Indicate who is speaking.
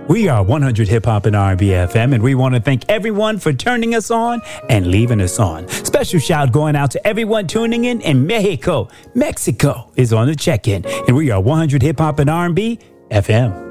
Speaker 1: We are 100 Hip Hop and R&B FM, and we want to thank everyone for turning us on and leaving us on. Special shout going out to everyone tuning in Mexico. Mexico is on the check-in, and we are 100 Hip Hop and R&B FM.